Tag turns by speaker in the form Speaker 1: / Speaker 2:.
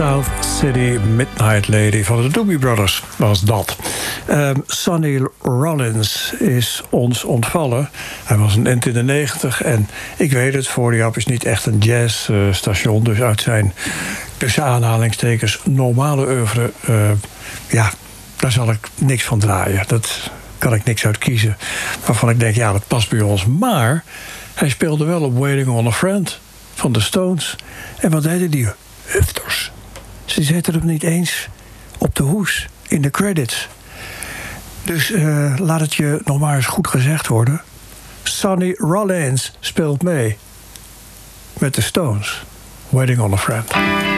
Speaker 1: South City Midnight Lady van de Doobie Brothers was dat. Sonny Rollins is ons ontvallen. Hij was een end in de 90 en ik weet het, 40 is niet echt een jazzstation. Dus uit zijn, tussen aanhalingstekens, normale oeuvre, daar zal ik niks van draaien. Dat kan ik niks uit kiezen. Waarvan ik denk, ja, dat past bij ons. Maar hij speelde wel op Waiting on a Friend van de Stones. En wat deden die hufters? Ze zetten hem niet eens op de hoes, in de credits. Dus laat het je nog maar eens goed gezegd worden. Sonny Rollins speelt mee met de Stones. Waiting on a Friend.